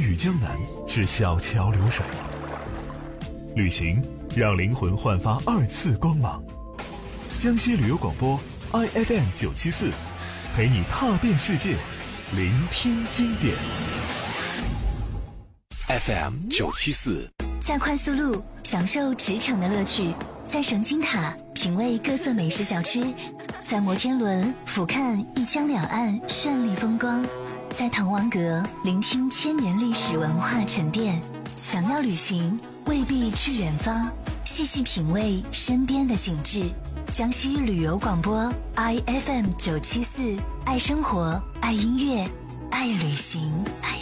与江南是小桥流水，旅行让灵魂焕发2次光芒。江西旅游广播 IFM 974，陪你踏遍世界，聆听经典。 FM 974， 在快速路享受驰骋的乐趣，在神经塔品味各色美食小吃，在摩天轮俯瞰一江两岸绚丽风光，在滕王阁聆听千年历史文化沉淀。想要旅行，未必去远方，细细品味身边的景致。江西旅游广播 IFM 974，爱生活，爱音乐，爱旅行，爱